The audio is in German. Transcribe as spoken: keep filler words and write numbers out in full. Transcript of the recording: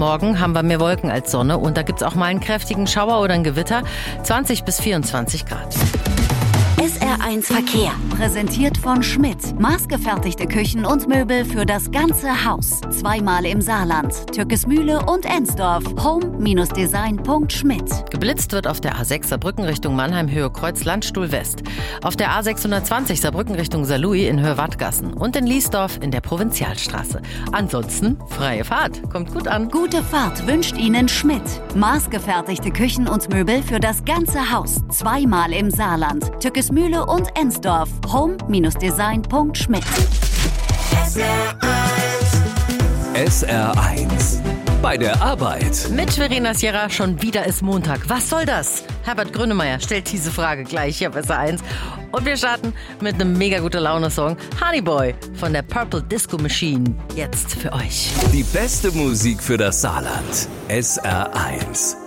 Morgen haben wir mehr Wolken als Sonne und da gibt's auch mal einen kräftigen Schauer oder ein Gewitter. zwanzig bis vierundzwanzig Grad. S R eins Verkehr, präsentiert von Schmidt. Maßgefertigte Küchen und Möbel für das ganze Haus. Zweimal im Saarland, Türkesmühle und Ensdorf. home Design Punkt schmidt. Geblitzt wird auf der A sechs Saarbrücken Richtung Mannheim, Höhe Kreuz Landstuhl West. Auf der A sechshundertzwanzig Saarbrücken Richtung Saarlouis in Höhe Wattgassen. Und in Liesdorf in der Provinzialstraße. Ansonsten freie Fahrt. Kommt gut an. Gute Fahrt wünscht Ihnen Schmidt. Maßgefertigte Küchen und Möbel für das ganze Haus. Zweimal im Saarland, Türkesmühle und Ensdorf. home Design Punkt schmidt. S R eins. Bei der Arbeit. Mit Verena Sierra, schon wieder ist Montag. Was soll das? Herbert Grönemeyer stellt diese Frage gleich hier bei S R eins. Und wir starten mit einem mega gute Laune-Song. Honeyboy von der Purple Disco Machine. Jetzt für euch. Die beste Musik für das Saarland. S R eins.